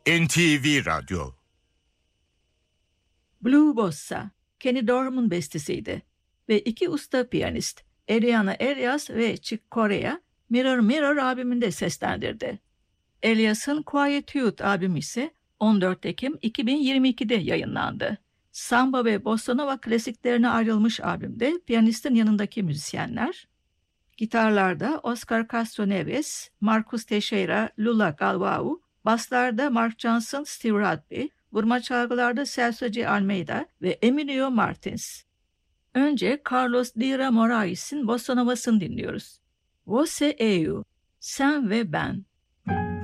NTV Radyo. Blue Bossa, Kenny Dorham'ın bestesiydi ve iki usta piyanist Eliana Elias ve Chick Corea Mirror Mirror albümünde seslendirdi. Elias'ın Quietude albümü ise 14 Ekim 2022'de yayınlandı. Samba ve Bossa Nova klasiklerine ayrılmış albümde piyanistin yanındaki müzisyenler, gitarlarda Oscar Castro Neves, Marcus Teixeira, Lula Galvao, baslarda Mark Johnson, Steve Rugby, vurma çalgılarda Celso G. Almeida ve Emilio Martins. Önce Carlos Lira Moraes'in Bossa Nova'sını dinliyoruz. Você e eu, sen ve ben.